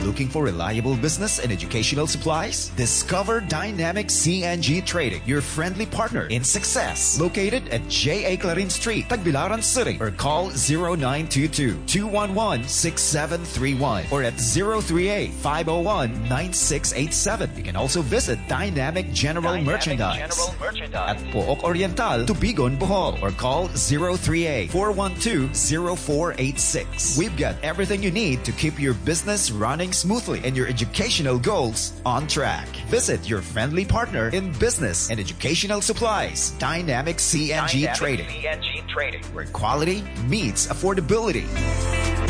Looking for reliable business and educational supplies? Discover Dynamic CNG Trading, your friendly partner in success. Located at J.A. Clarin Street, Tagbilaran City, or call 0922-211-6731 or at 038-501-9687. You can also visit Dynamic General Merchandise at Pook Oriental, Tubigon, Bohol, or call 038-412-0486. We've got everything you need to keep your business running smoothly and your educational goals on track. Visit your friendly partner in business and educational supplies, Dynamic CNG Trading, where quality meets affordability.